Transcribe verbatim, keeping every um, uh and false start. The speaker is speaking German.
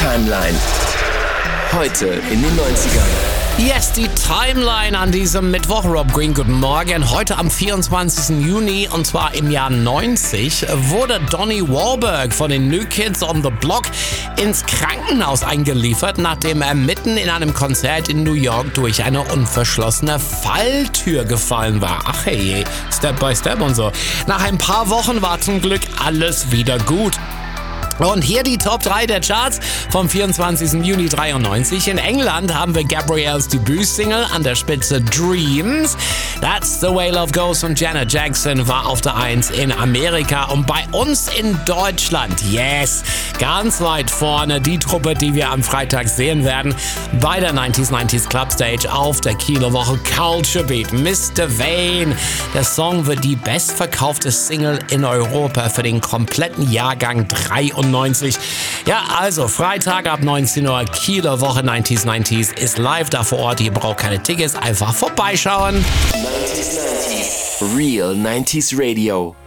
Timeline. Heute in den neunzigern. Yes, die Timeline an diesem Mittwoch. Rob Green, guten Morgen. Heute am vierundzwanzigsten Juni, und zwar im Jahr neunzig, wurde Donnie Wahlberg von den New Kids on the Block ins Krankenhaus eingeliefert, nachdem er mitten in einem Konzert in New York durch eine unverschlossene Falltür gefallen war. Ach hey, Step by Step und so. Nach ein paar Wochen war zum Glück alles wieder gut. Und hier die Top drei der Charts vom vierundzwanzigsten Juni dreiundneunzig. In England haben wir Gabrielles Debütsingle an der Spitze Dreams. That's the Way Love Goes von Janet Jackson war auf der eins in Amerika. Und bei uns in Deutschland, yes, ganz weit vorne die Truppe, die wir am Freitag sehen werden bei der neunziger neunzig Club Stage auf der Kieler Woche, Culture Beat, Mister Vane. Der Song wird die bestverkaufte Single in Europa für den kompletten Jahrgang dreiundneunzig. Ja, also Freitag ab neunzehn Uhr, Kieler Woche neunziger neunzig ist live da vor Ort. Ihr braucht keine Tickets, einfach vorbeischauen. neunzig neunzig Real neunziger Radio.